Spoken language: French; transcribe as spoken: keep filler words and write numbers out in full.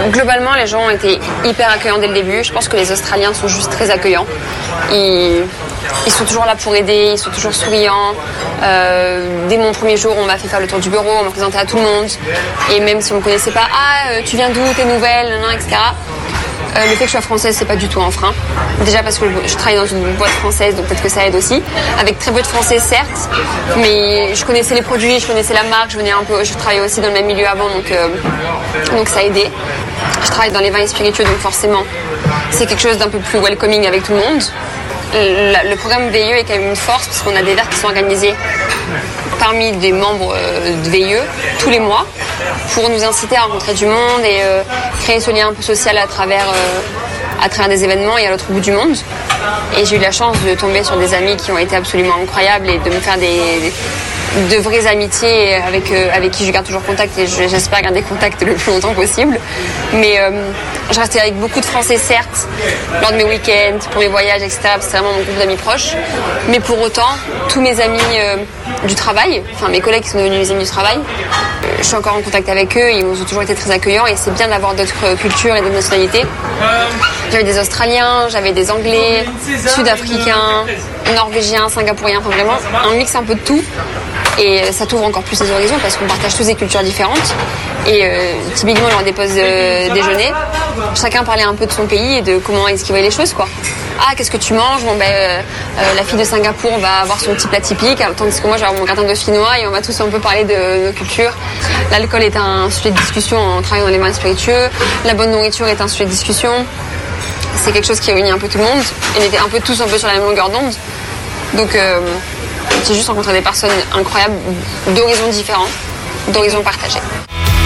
Globalement, les gens ont été hyper accueillants dès le début. Je pense que les Australiens sont juste très accueillants. Ils, ils sont toujours là pour aider, ils sont toujours souriants. Euh, dès mon premier jour, on m'a fait faire le tour du bureau, on m'a présenté à tout le monde. Et même si on ne me connaissait pas, ah, tu viens d'où, tes nouvelles, et cetera. Euh, le fait que je sois française, c'est pas du tout un frein. Déjà parce que je travaille dans une boîte française, donc peut-être que ça aide aussi. Avec très peu de français, certes, mais je connaissais les produits, je connaissais la marque, je venais un peu, je travaillais aussi dans le même milieu avant, donc euh, donc ça a aidé. Je travaille dans les vins et spiritueux, donc forcément, c'est quelque chose d'un peu plus welcoming avec tout le monde. Le, le programme V I E est quand même une force parce qu'on a des verres qui sont organisés parmi des membres de V I E tous les mois pour nous inciter à rencontrer du monde et euh, créer ce lien un peu social à travers, euh, à travers des événements et à l'autre bout du monde. Et j'ai eu la chance de tomber sur des amis qui ont été absolument incroyables et de me faire des, de vraies amitiés avec, euh, avec qui je garde toujours contact et j'espère garder contact le plus longtemps possible. Mais euh, je restais avec beaucoup de Français, certes, lors de mes week-ends, pour mes voyages, et cetera. C'est vraiment mon groupe d'amis proches. Mais pour autant, tous mes amis euh, du travail, enfin mes collègues qui sont devenus mes amis du travail, euh, je suis encore en contact avec eux, ils ont toujours été très accueillants et c'est bien d'avoir d'autres cultures et d'autres nationalités. J'avais des Australiens, j'avais des Anglais, Sud-Africains, Norvégiens, Singapouriens, enfin vraiment un mix un peu de tout. Et ça t'ouvre encore plus les horizons parce qu'on partage tous des cultures différentes. Et euh, typiquement lors des pauses de déjeuner, chacun parlait un peu de son pays et de comment est-ce qu'il voyait les choses, quoi. Ah, qu'est-ce que tu manges? Bon ben euh, euh, la fille de Singapour va avoir son petit plat typique, tandis que moi j'ai mon gratin dauphinois et on va tous un peu parler de nos cultures. L'alcool est un sujet de discussion en travaillant dans les vins spiritueux. La bonne nourriture est un sujet de discussion. C'est quelque chose qui réunit un peu tout le monde. Et on était un peu tous un peu sur la même longueur d'onde. Donc euh, j'ai juste rencontré des personnes incroyables, d'horizons différents, d'horizons partagés.